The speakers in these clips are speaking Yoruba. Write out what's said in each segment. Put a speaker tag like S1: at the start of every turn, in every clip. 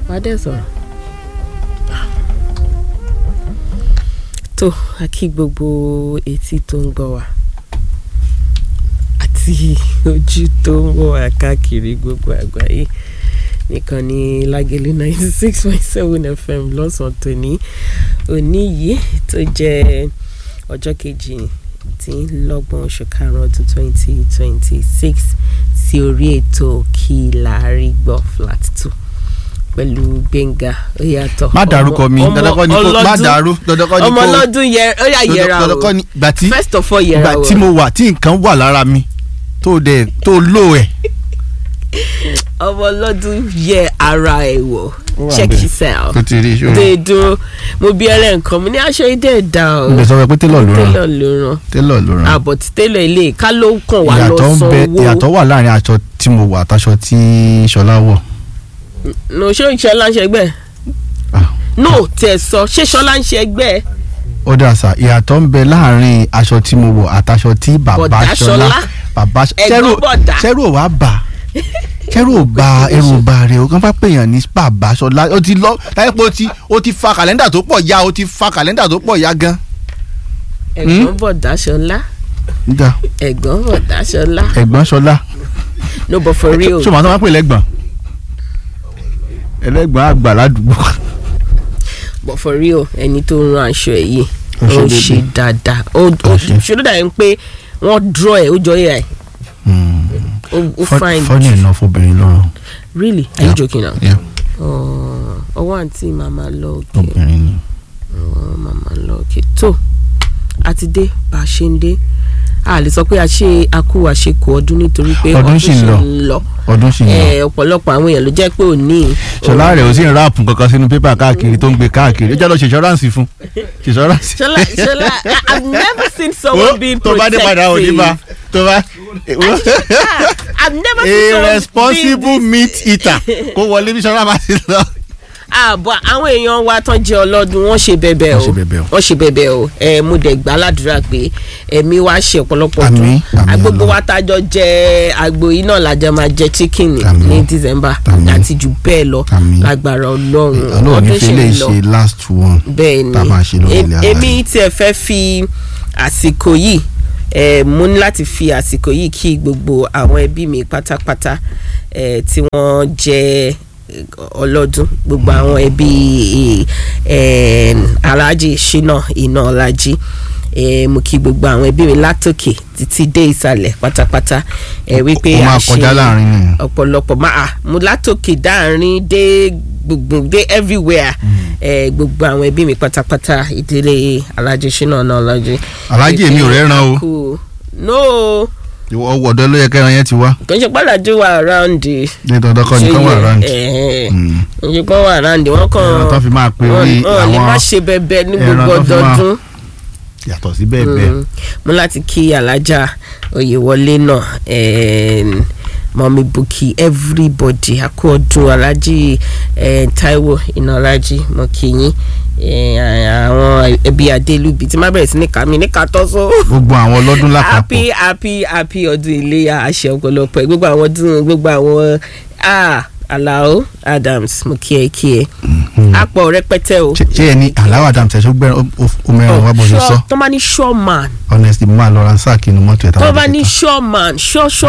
S1: wàá dẹ̀ sọ̀rọ̀. tó a kí gbogbo etí tó ń gbọ́ wa àti ojú tó ń wò wá káàkiri gbogbo àgbáyé nìkan ní Lágẹ̀lú 96.7 FM lọ́sàn-án tòní òní yìí tó jẹ́ ọjọ́ kejìdínlọ́gbọ̀n oṣù karùn-ún ọdún 2026 sí orí ètò Kí la rí gbọ́ flat 2 pẹ̀lú Gbénga Oyàtọ̀.
S2: má dárúkọ mi dandankan ni kò má dárú dandankan ni kò
S1: ọmọ ọlọ́dún yẹra o
S2: dandankan ni gbàtí
S1: first of all yẹra o
S2: gbàtí mo wà tí nǹkan wà lára mi tó lò ẹ̀.
S1: ọmọ ọlọ́dún yẹ ara ẹ̀ wò check yourself.
S2: tó ti rí iṣu rẹ.
S1: dédú mo bí ẹlẹ́nkan mo ní aṣọ ìdẹ́ ẹ̀dá o.
S2: mo lè sọ pé télọ̀ ló rán
S1: télọ̀ ló rán. àbọ̀ tí télọ̀ ilé ká ló kàn wá lọ sanwó.
S2: ìyàtọ̀ wà láàrin aṣọ tí mo wà àtàṣọ tí Ṣọlá wọ̀.
S1: no ṣé Ṣọlá ń ṣe ẹgbẹ́ no tẹ̀ sọ ṣé Ṣọlá ń ṣe ẹgbẹ́.
S2: ó dà sá ìyàtọ̀ ń bẹ láàrin aṣọ tí mo wọ̀ àtàṣọ tí bàbá Ṣọlá ṣẹ́rù ò wá bà ṣẹ́rù ò bà ẹrù ò bà rẹ̀ o kàn bá pèèyàn ní bàbá Ṣọlá ó ti lọ láyé pé ó ti fa kàlẹ́ndà tó pọ̀ ya ó ti fa kàlẹ́ndà tó pọ̀ ya gan.
S1: ẹ̀gbọ́n bọ̀dá Ṣọlá ẹ̀gbọ́n bọ̀dá Ṣọlá
S2: ẹ̀gbọ́n Ṣọlá
S1: no but for real.
S2: ṣé màá tó máa pè lẹ́gbọ̀n ẹlẹ́gbọ̀n àgbà ládùúgbò.
S1: but for real ẹni tó ń rán aṣọ ẹ̀ yìí ó ṣe dáadáa ó ṣe dáadáa yẹn pé wọ́n draw ẹ̀ ó jọ ẹ̀ ó fine.
S2: funny enough obìnrin lọ́rùn.
S1: really are you joking now.
S2: Yeah.
S1: ọwọ́ àǹtí màmá lọ òkè.
S2: obìnrin ni.
S1: màmá lọ òkè tó àti dé bá a ṣe ń dé a lè sọ pé a kú àṣekù ọdún nítorí pé
S2: ọdún sì ń lọ ọdún sì ń lọ.
S1: ọ̀pọ̀lọpọ̀ àwọn èèyàn ló jẹ́ pé òní.
S2: Ṣọlá rẹ̀ ò sí ń ráàpù kankan sínú pépà káàkiri tó ń gbé káàkiri ó jẹ́ lọ ṣe ìṣọ́ránsì fún ìṣọ́ránsì.
S1: Ṣọlá I've never seen someone being protective.
S2: tó bá dé padà òní bá tó bá.
S1: I've never seen someone
S2: a responsible meat eater kó wọlé bí Ṣọlá máa ti lọ.
S1: àbọ̀ àwọn èèyàn wa tán jẹ́ ọlọ́dún wọ́n ṣe bẹ̀bẹ̀ o mo dẹ̀ gbà ládùúrà pé ẹ̀mí wa ṣe ọ̀pọ̀lọpọ̀ ọdún gbogbo wa tájọ jẹ àgbo yìí náà lájọ máa jẹ chicken ní December àti jù bẹ́ẹ̀ lọ lágbára Ọlọ́run
S2: ọdún ṣe lè ṣe last one
S1: bẹ́ẹ̀ ni èmi tiẹ̀ fẹ́ fi àsìkò yìí mo ní láti fi àsìkò yìí kí gbogbo àwọn ẹbí mi pátápátá tí wọ́n jẹ́ ọlọ́dún gbogbo àwọn ẹbí Alhaji Shina Inaolaji mo kí gbogbo àwọn ẹbí mi látòkè títí dé ìsàlẹ̀ pátápátá wípé a ṣe ọ̀pọ̀lọpọ̀ mo látòkè dáàrin dé gbogbo dé everywhere gbogbo àwọn ẹbí mi pátápátá ìdílé Alhaji Shina Inaolaji.
S2: Alhaji èmi ò rẹ́ràn o.
S1: no
S2: ìwọ ọ̀dọ̀ ló yẹ kẹran yẹn ti wá.
S1: kò ń ṣe pàdánù wà around.
S2: ní dandan kọ́ nìkan wà around.
S1: ǹjẹ́ kọ́ wà around wọ́n kàn.
S2: ẹran tó fi máa pe orí àwọn
S1: lè má ṣe bẹ́ẹ̀ ní gbogbo ọdọọdún.
S2: yàtọ̀ sí bẹ́ẹ̀ bẹ́ẹ̀.
S1: mo láti kí Alájà Oyèwọlé náà Mọ́mí Bùkí everybody àkú ọdún Alhaji Táíwò Inaolaji mo kí yín àwọn ẹbí Adélúbi tí má bẹ̀rẹ̀ sí ní kàmí ní kàtọ́sọ́.
S2: gbogbo àwọn ọlọ́dún lápapọ̀.
S1: happy ọdún iléyá àṣẹ ọ̀pọ̀lọpọ̀ gbogbo àwọn ọdún gbogbo àwọn Alao Adams mo kí ẹ àpọ̀ rẹpẹtẹ o.
S2: ṣé ẹ ní Alao Adams ẹ̀ ṣó gbẹ́rẹ́ omẹ́rin wá bọ̀ ṣe sọ.
S1: tó bá ní sure man.
S2: honestly mo máa lọ ransack inú mọ́tò ẹ̀ táwọn.
S1: tó bá ní sure man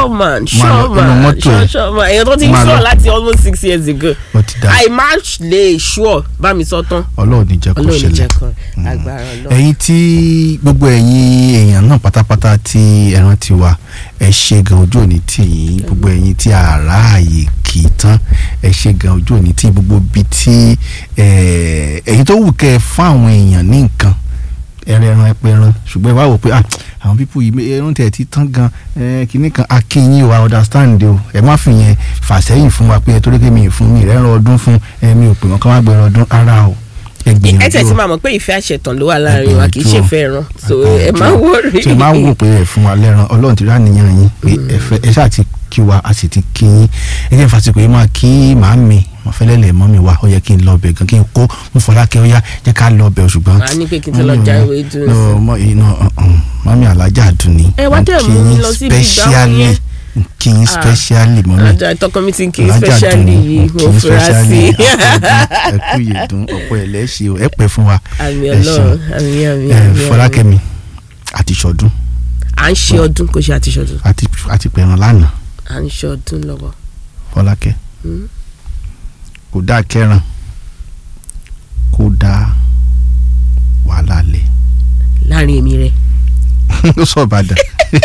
S1: èèyàn tó ti ń sọ láti almost 6 years ago. àìmá lè sure bá mi sọ tán.
S2: Ọlọ́run ní jẹ́ kó ṣẹlẹ̀.
S1: agbára Ọlọ́run.
S2: ẹ̀yin tí gbogbo ẹ̀yin èèyàn náà pátápátá tí ẹran ti wà ẹ ṣe gan ojú òní tì yín gbogbo ẹ̀yin tí àráàyè kì í tán ẹ ṣe gan ojú òní tí gbogbo bíi tí ẹ̀yin tó wù kẹ́ ẹ fún àwọn èèyàn ní nǹkan ẹran ẹpẹran ṣùgbọ́n ẹ wá wò pé àwọn pípù yìí ẹran tẹ̀ ti tán gan kìíní kan akínyìn wa understand o ẹ má fi yẹn fàsẹ́yìn fún wa pé ẹ torí pé mi ì fún mi ìrẹ́ràn ọdún fún mi ò pè wọ́n kán má gbẹ̀rọ ọdún ara o.
S1: ẹ tẹ̀ sí máa mọ̀ pé ìfẹ́ àṣetàn ló wà láàrin wa kì í ṣe fẹ́ ẹran so ẹ má wọrí.
S2: ṣe máa ń wò pé ẹ fún wa lẹ́ran Ọlọ́run ti rá nìyẹn yín pé ẹ ṣáà ti kí wa a sì ti kí yín ẹ jẹ́ ìfàsìkò yìí máa kí màámi mo fẹ́ lẹ́lẹ̀ mọ́ mi wá ó yẹ kí n lọ bẹ̀ gan kí n kó mo Fọlákẹ́ ó yá jẹ́ ká lọ bẹ̀ ṣùgbọ́n.
S1: wàá ní pé kí n tó lọ já ìwé dùn sí.
S2: mami Alájà Àdùnní
S1: ẹ wá dẹ̀ mú mi lọ síbi ìdáhùn yẹn
S2: kí n specially mọ́mí
S1: àjọ ìtọ́kọ mi ti kí n specially yìí mo fura sí.
S2: ẹ kú Ìyèdún ọ̀pọ̀ ẹ̀ lẹ́ṣẹ̀ o ẹ pẹ́ fún wa.
S1: àmì Ọlọ́run àmì.
S2: Fọlákẹ́mi àti ṣọdún.
S1: à ń ṣe ọdún kò ṣe àti ṣọdún.
S2: àti pẹ̀ràn lánàá.
S1: à ń ṣe ọdún lọ́wọ́.
S2: Fọlákẹ́ kò dáa kẹran kò dáa wàhálà lẹ.
S1: láàrin èmi rẹ.
S2: ó sọ Ìbàdàn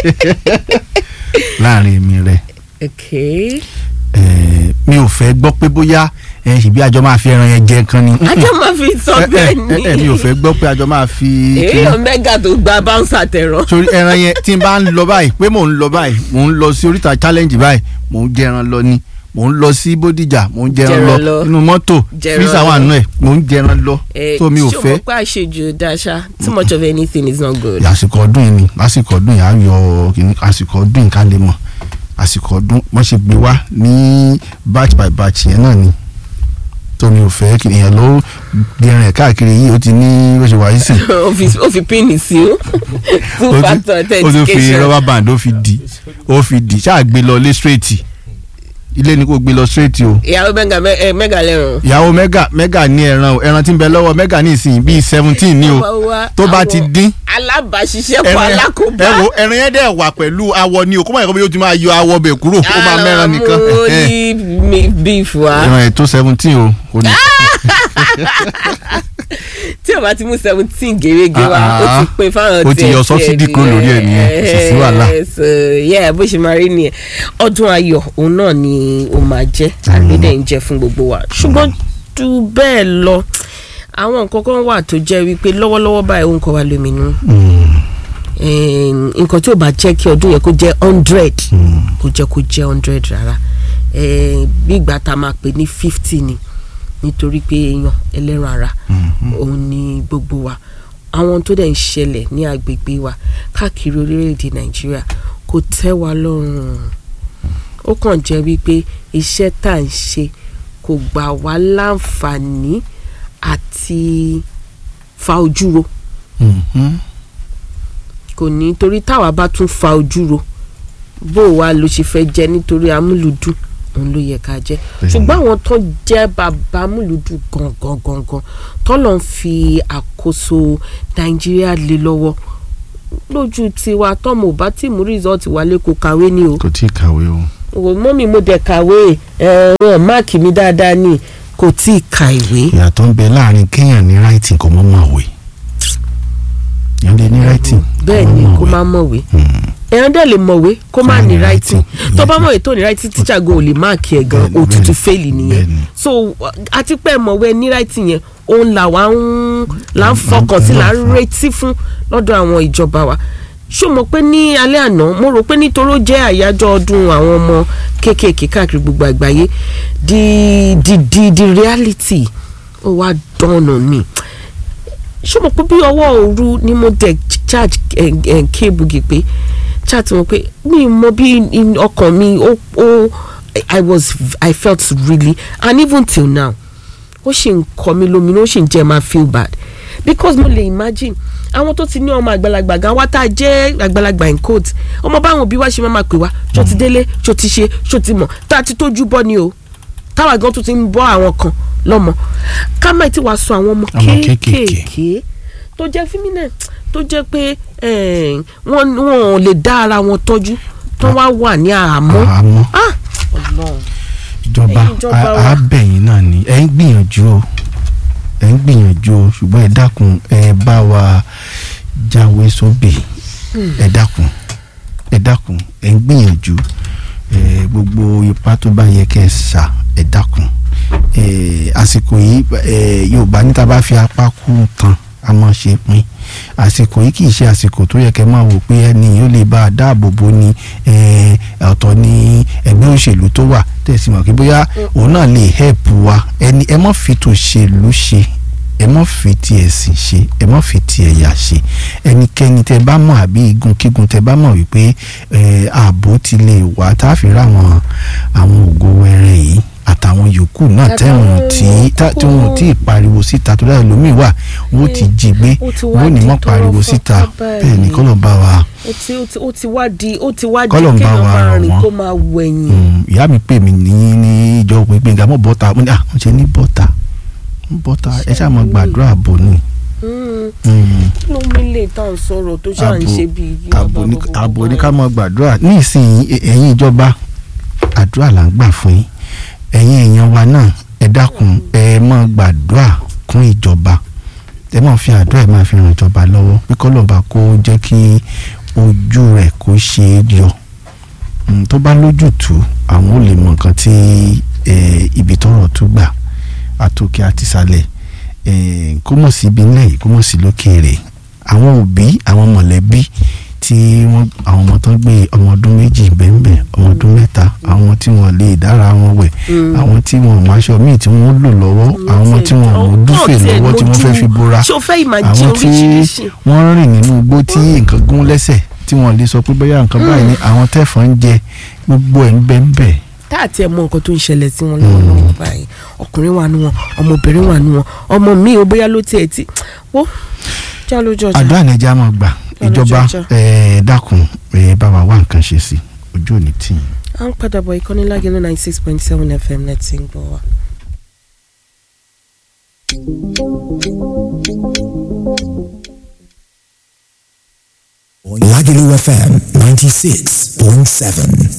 S2: láàrin èmi rẹ. mi ò fẹ́ gbọ́ pé bóyá ṣèbí àjọ máa fi ẹran yẹn jẹ kan ni.
S1: àjọ máa fi sọ bẹ́ẹ̀ ni.
S2: mi ò fẹ́ gbọ́ pé àjọ máa fi.
S1: èèyàn mẹ́gà tó gba báńsà tẹ̀rọ.
S2: torí ẹran yẹn tí n bá ń lọ báyìí pé mò ń lọ báyìí mò ń lọ sí oríta challenge báyìí mò ń jẹran lọ ni mò ń lọ sí Bódìjà mò ń jẹran lọ nínú mọ́tò fíìsà wà nù ẹ̀ mò ń jẹran lọ tó mi ò fẹ́.
S1: ṣé o mọ̀ pé àṣejù dáṣà too much of anything is not good.
S2: àsìkò ọdún yìí ni lásìkò ọdún yìí á yọ kìíní àsìkò ọdún yìí ká lè mọ̀ àsìkò ọdún wọ́n ṣe gbé wá ní batch by batch yẹn náà ni tó mi ò fẹ́ kí èèyàn ló gbẹ̀rẹ̀ ẹ̀ káàkiri yìí ó ti ní ó ṣe wáyé sí.
S1: ó fi píìnì sí o two factor authentication.
S2: ó tún fi rọ́bà band ó fi dì ṣáà gbé lọ lé straight ilé ni kò gbé lọ straight o.
S1: ìyàwó mẹ́gà lẹ́ràn.
S2: ìyàwó mẹ́gà ní ẹran tí ń bẹ lọ́wọ́ mẹ́gà ní ìsìn bíi 17 ní o tó bá ti dín.
S1: alábàáṣiṣẹ́pọ̀ alákòóbá.
S2: ẹ wo ẹran yẹn dẹ̀ wà pẹ̀lú awọ ni o kó má yẹ kó bí yóò ti máa yọ awọ bẹ̀ kúrò ó máa mẹ́ran nìkan.
S1: àlọ́ beef wa.
S2: ẹran ẹ̀ tó 17 o kò ní.
S1: tí o bá ti mú 17 gèrègè wa ó ti pín fáwọn tiẹ̀.
S2: ó ti yọ subsidy kan lórí ẹ̀ nìyẹn kò sí wàhálà.
S1: bó ṣe máa rí nìyẹn ọdún ayọ̀ òun náà ni ó máa jẹ́ àgbédè ń jẹ́ fún gbogbo wa ṣùgbọ́n ju bẹ́ẹ̀ lọ àwọn nǹkan kan wà tó jẹ́ wípé lọ́wọ́lọ́wọ́ báyìí ó ń kọ́ wa lóminú nǹkan tí ò bá jẹ́ kí ọdún yẹn kó jẹ́ 100 kó jẹ́ 100 rárá bí ìgbà tá a máa pè ní 50 ni nítorí pé èèyàn ẹlẹ́ran ara òun ni gbogbo wa àwọn tó dẹ̀ ń ṣẹlẹ̀ ní agbègbè wa káàkiri orílẹ̀-èdè Nàìjíríà kò tẹ́ wa lọ́rùn ó kàn jẹ́ wípé iṣẹ́ tá à ń ṣe kò gbà wá láǹfààní àti fa ojú ro kò ní torí táwa bá tún fa ojú ro bó wa ló ṣe fẹ́ jẹ́ nítorí amúlùdùn òun ló yẹ ká jẹ́ ṣùgbọ́n àwọn tó jẹ́ bàbá amúlùdùn gangan tó lọ́n fi àkóso Nàìjíríà lé lọ́wọ́ lójú tiwa tọ́mọ ò bá tí mú rìsọ́ọ̀tì wálé kò kàwé ni o.
S2: kò tí ì kàwé o.
S1: mọ́mí mo dẹ̀ kàwé máàkì mi dáadáa ni kò tí ì ka ìwé.
S2: ìyàtọ̀ ń bẹ láàrin kéèyàn ní writing kò mọ́ mọ̀wé èèyàn lè ní writing
S1: bẹ́ẹ̀ ni kó má mọ̀wé èèyàn dẹ̀ lè mọ̀wé kó má ní writing tó bá mọ̀wé tó ní writing teacher go lè máàkì ẹ̀ gan òtútù fẹ́ẹ̀lì nìyẹn so àti pé mọ̀wé ní writing yẹn òun là ń fọkàn sí là ń retí fún lọ́dọ̀ àwọn ìjọba wa ṣó mọ̀ pé ní alẹ́ àná mo rò pé nítorí ó jẹ́ àyájọ́ ọdún àwọn ọmọ kéékèèké káàkiri gbogbo àgbáyé the reality ó wá dawn on me ṣó mọ̀ pé bí ọwọ́ òru ni mo dẹ̀ charge kéèbùgì pé chat wọn pé mi mọ bí ọkàn mi I felt really and even till now ó ṣì ń kọ mi lóminú ó ṣì ń jẹ́ máa feel bad because mo lè imagine àwọn tó ti ní ọmọ àgbàlagbà gan wá tá a jẹ́ àgbàlagbà in court ọmọ báwọn òbí wa ṣe máa pè wá ṣó ti délé ṣó ti ṣe ṣó ti mọ̀ tá a ti tójú bọ́ ni o táwa gan tó ti ń bọ́ àwọn kan lọ́mọ ká má ti wá sọ àwọn ọmọ kéékèèké tó jẹ́ fímínà tó jẹ́ pé wọ́n ò lè dá ara wọn tọ́jú tó wá wà ní àhámọ́.
S2: ìjọba àbẹ̀yìn náà ni ẹ̀ ń gbìyànjú o ṣùgbọ́n ẹ dákun ẹ bá wa jáwé sóbì ẹ dákun ẹ ń gbìyànjú gbogbo ipá tó bá yẹ kẹ́ ẹ sà ẹ dákun àsìkò yìí Yorùbá níta bá fi apá kú tán a máa ṣe pín àsìkò yìí kì í ṣe àsìkò tó yẹ kẹ́ máa wò pé ẹni yóò lè bá a dáàbò bò ní ọ̀tọ̀ ní ẹgbẹ́ òṣèlú tó wà tẹ̀sí mọ̀ kí bóyá òun náà lè help wa ẹni ẹ má fi tòṣèlú ṣe ẹ má fi ti ẹ̀sìn ṣe ẹ má fi ti ẹ̀yà ṣe ẹnikẹ́ni tẹ bá mọ̀ àbí igun-kígun tẹ bá mọ̀ wípé ààbò ti lè wà tá a fi rá àwọn ògo wẹrẹ yìí àtàwọn yòókù náà tẹ̀wọ̀n tí wọn ò tí ì pariwo síta tó dáa lómi wà wọ́n ti jí gbé wọ́n ní wọ́n pariwo síta bẹ́ẹ̀ ni kọ́lọ̀ bá wa.
S1: ó ti wá di kéèyàn máa rìn kó máa wẹ̀yìn.
S2: ìyá mi pè mí ní ìjọ pé gbẹ̀ngà mọ́ bọ́ta mo ní wọ́n ṣe ní bọ́ta ẹ ṣáà mọ gbàdúrà àbò ni.
S1: kí ló ń lè tàn sọ̀rọ̀ tó ṣáà ń ṣe bíi.
S2: àbò ní ká mọ gbàdúrà ní ìsìn ẹ̀yin ìjọba àdúrà là ń gbà fún yín ẹ̀yin èèyàn wa náà ẹ dákun ẹ máa gbàdúrà kún ìjọba ẹ máa fi àdúrà ẹ máa fi ràn ìjọba lọ́wọ́ pé kọ́lọ́ba kó jẹ́ kí ojú rẹ̀ kó ṣe é yọ tó bá lójútùú àwọn ò lè mọ nǹkan tí ibi tọ́rọ̀ tó gbà àtòkè àtìsàlẹ̀ kó mọ̀ sí ibi ńlẹ̀ yìí kó mọ̀ sí lókèèrè àwọn òbí àwọn mọ̀lẹ́bí tí àwọn ọmọ tó ń gbé ọmọ ọdún méjì bẹ́ẹ̀ ọmọ ọdún mẹ́ta àwọn tí wọ́n lè dára wọn wẹ̀ àwọn tí wọ́n mọ aṣọ míì tí wọ́n lò lọ́wọ́ àwọn ọmọ tí wọ́n mọ dúfè lọ́wọ́ tí wọ́n fẹ́ fi bora àwọn tí wọ́n rìn nínú igbó tí nǹkan gún lẹ́sẹ̀ tí wọ́n lè sọ pé bóyá nǹkan báyìí ni àwọn tẹ̀fọ́n ń jẹ gbogbo ẹ̀ ń bẹ́ẹ̀
S1: táàtì ẹ̀ mọ nǹkan tó ń ṣẹlẹ̀ sí wọn lọ́wọ́lọ́wọ́ báyìí ọkùnrin wà nù wọn ọmọbìnrin wà nù wọn ọmọ mi ò bóyá ló tiẹ̀ tí wó já lójú ọjà.
S2: àdúrà nàìjíríà máa gbà ìjọba dákun bá wa wá nǹkan ṣe sí ojú òní tì yín.
S1: à ń padà bọ̀ ìkànnì Lágelú 96.7 FM net ti ń gbọ́ wa.
S3: Lágelú FM 96.7.